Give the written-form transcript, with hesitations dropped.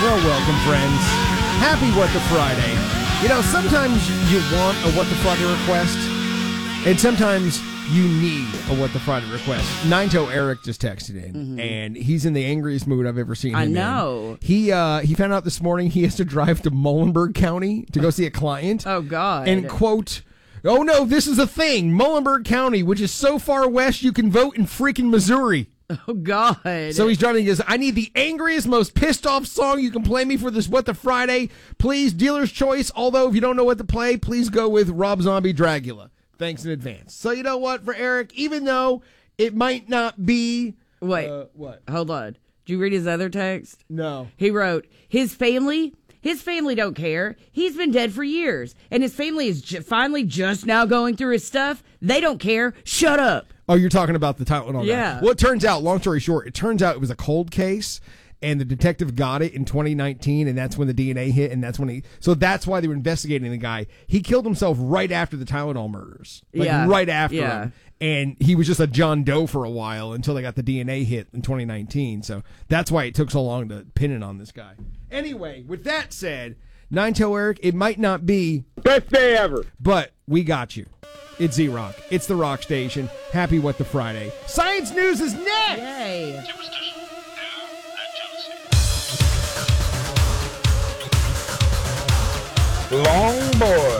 Well, welcome, friends. Happy What the Friday. You know, sometimes you want a What the Friday request, and sometimes you need a What the Friday request. Nine-Toe Eric just texted in, and he's in the angriest mood I've ever seen him I know. in. He found out this morning he has to drive to Muhlenberg County to go see a client. Oh, God. And, quote, "Oh, no, this is a thing. Muhlenberg County, which is so far west you can vote in freaking Missouri." Oh, God. So he's driving. He goes, "I need the angriest, most pissed off song you can play me for this What the Friday. Please, dealer's choice. Although, if you don't know what to play, please go with Rob Zombie Dragula. Thanks in advance." So you know what, for Eric, even though it might not be... Wait. What? Hold on. Did you read his other text? No. He wrote, His family don't care. He's been dead for years. And his family is finally just now going through his stuff. They don't care. Shut up. Oh, you're talking about the Tylenol guy. Yeah. Well, it turns out, long story short, it was a cold case, and the detective got it in 2019, and that's when the DNA hit, and that's when so that's why they were investigating the guy. He killed himself right after the Tylenol murders. Right after him. And he was just a John Doe for a while until they got the DNA hit in 2019. So that's why it took so long to pin it on this guy. Anyway, with that said, Nine-Tail Eric, it might not be best day ever, but we got you. It's Z-Rock. It's the Rock Station. Happy What the Friday. Science News is next! Yay. long boy.